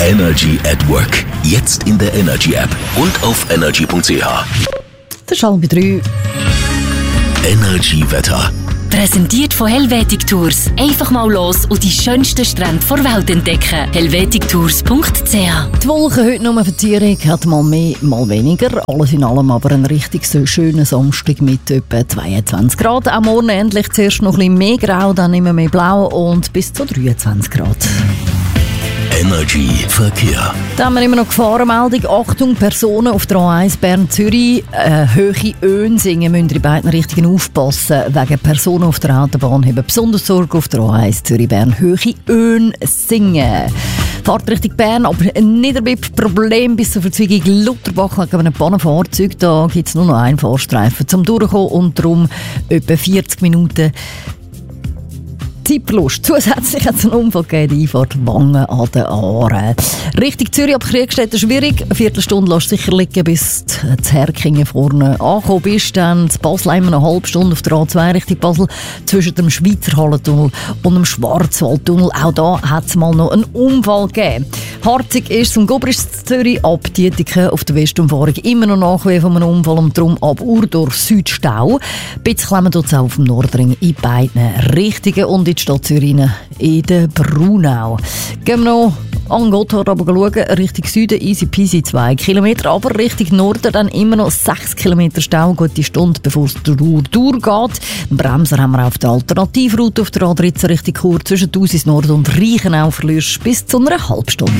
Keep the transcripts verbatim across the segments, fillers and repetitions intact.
Energy at Work. Jetzt in der Energy App und auf energy punkt c h. Das ist halb drei. Energy Wetter. Präsentiert von Helvetic Tours. Einfach mal los und die schönsten Strände der Welt entdecken. helvetic tours punkt c h. Die Wolken heute nur für Tiere hat mal mehr, mal weniger. Alles in allem aber ein richtig so schöner Samstag mit etwa zweiundzwanzig Grad. Auch morgen endlich zuerst noch ein bisschen mehr Grau, dann immer mehr Blau und bis zu dreiundzwanzig Grad. Energy Verkehr. Da haben wir immer noch Gefahrenmeldung. Achtung, Personen auf der A eins Bern-Zürich. Äh, hohe Öhn singen müssen in beiden Richtungen aufpassen. Wegen Personen auf der Autobahn haben besonders Sorge auf der A eins Zürich-Bern. Hohe Öhn singen. Fahrt Richtung Bern, aber Niederbipp Problem bis zur Verzweigung Lutherbach wegen einem Pannenfahrzeug. Da gibt es nur noch einen Fahrstreifen zum Durchkommen und darum etwa vierzig Minuten Zeitverlust. Zusätzlich hat es einen Unfall gegeben, die Einfahrt Wangen an den Aare. Richtung Zürich ab Kriegstätten schwierig. Eine Viertelstunde lässt sicher liegen, bis du zu Herkingen vorne angekommen bist. Dann zu Basel immer eine halbe Stunde auf der A zwei Richtung Basel zwischen dem Schweizer Hallentunnel und dem Schwarzwaldtunnel. Auch da hat es mal noch einen Unfall gegeben. Harzig ist zum Gobrisch Zürich ab Dietiken auf der Westumfahrung immer noch Nachwehen von einem Unfall und darum ab Urdorf Südstau. Ein bisschen klemmen tut es auch auf dem Nordring in beiden Richtungen und in die Stadt Zürich in der Brunau. Gehen wir noch an Gotthard aber schauen, Richtung Süden easy peasy zwei Kilometer, aber Richtung Norden dann immer noch sechs Kilometer Stau, gute Stunde bevor es durch durchgeht. Einen Bremser haben wir auf der Alternativroute auf der A dreizehn Richtung Chur zwischen Tausis Nord und Reichenau verlierst bis zu einer Halbstunde.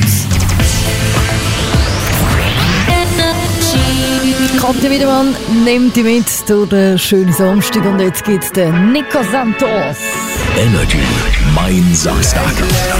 Katja Wiedemann nimmt dich mit durch den schönen Samstag und jetzt gibt es den Nico Santos. Energy, mein Samstag.